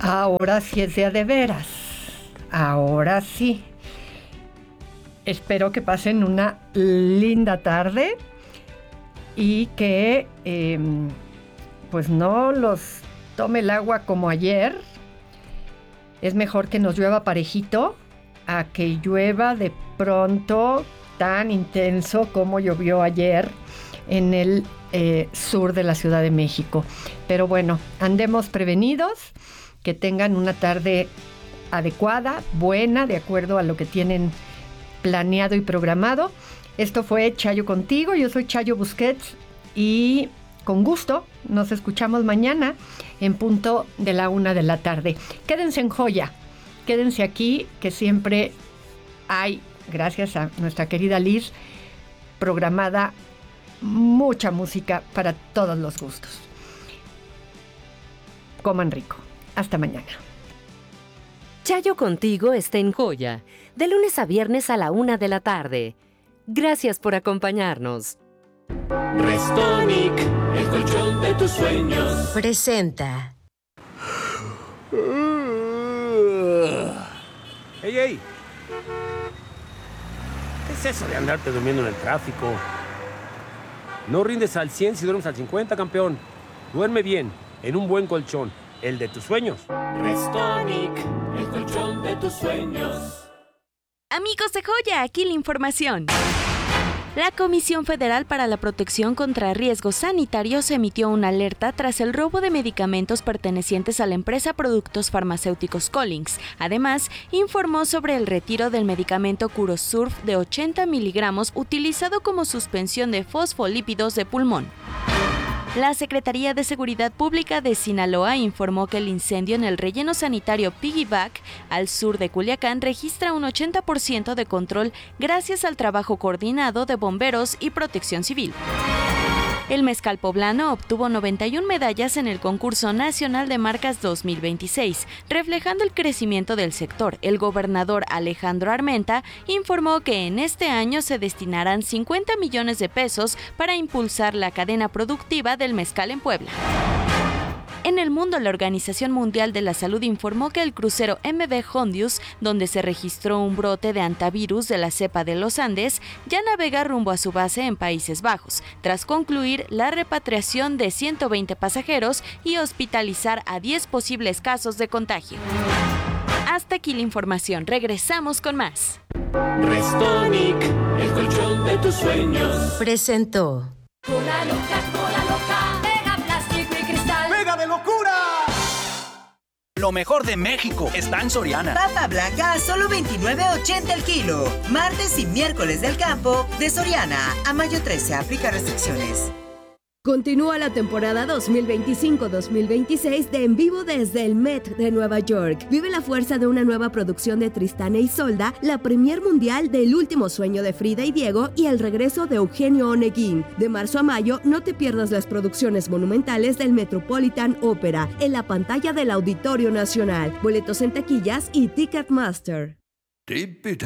Ahora sí es de veras. Ahora sí. Espero que pasen una linda tarde y que pues no los tome el agua como ayer. Es mejor que nos llueva parejito a que llueva de pronto tan intenso como llovió ayer en el sur de la Ciudad de México. Pero bueno, andemos prevenidos, que tengan una tarde adecuada, buena, de acuerdo a lo que tienen planeado y programado. Esto fue Chayo Contigo, yo soy Chayo Busquets y con gusto nos escuchamos mañana en punto de la 1 de la tarde. Quédense en Joya, quédense aquí, que siempre hay, gracias a nuestra querida Liz, programada mucha música para todos los gustos. Coman rico. Hasta mañana. Chayo Contigo está en Joya, de lunes a viernes a la 1 de la tarde. Gracias por acompañarnos. Restonic, el colchón de tus sueños. Presenta. ¡Ey, ey! ¿Qué es eso de andarte durmiendo en el tráfico? No rindes al 100 si duermes al 50, campeón. Duerme bien, en un buen colchón, el de tus sueños. Restonic, el colchón de tus sueños. Amigos de Joya, aquí la información. La Comisión Federal para la Protección contra Riesgos Sanitarios emitió una alerta tras el robo de medicamentos pertenecientes a la empresa Productos Farmacéuticos Collins. Además, informó sobre el retiro del medicamento Curosurf de 80 miligramos utilizado como suspensión de fosfolípidos de pulmón. La Secretaría de Seguridad Pública de Sinaloa informó que el incendio en el relleno sanitario Piggyback, al sur de Culiacán, registra un 80% de control gracias al trabajo coordinado de bomberos y protección civil. El mezcal poblano obtuvo 91 medallas en el Concurso Nacional de Marcas 2026, reflejando el crecimiento del sector. El gobernador Alejandro Armenta informó que en este año se destinarán 50 millones de pesos para impulsar la cadena productiva del mezcal en Puebla. En el mundo, la Organización Mundial de la Salud informó que el crucero MV Hondius, donde se registró un brote de hantavirus de la cepa de los Andes, ya navega rumbo a su base en Países Bajos, tras concluir la repatriación de 120 pasajeros y hospitalizar a 10 posibles casos de contagio. Hasta aquí la información, regresamos con más. Restonic, el colchón de tus sueños. Presentó. Cola loca, pega plástico y cristal. ¡Pega de locura! Lo mejor de México está en Soriana. Papa blanca a solo $29.80 el kilo. Martes y miércoles del campo de Soriana. A mayo 13, aplica restricciones. Continúa la temporada 2025-2026 de En Vivo desde el Met de Nueva York. Vive la fuerza de una nueva producción de Tristán e Isolda, la premier mundial del Último Sueño de Frida y Diego y el regreso de Eugenio Oneguín. De marzo a mayo, no te pierdas las producciones monumentales del Metropolitan Opera en la pantalla del Auditorio Nacional. Boletos en taquillas y Ticketmaster.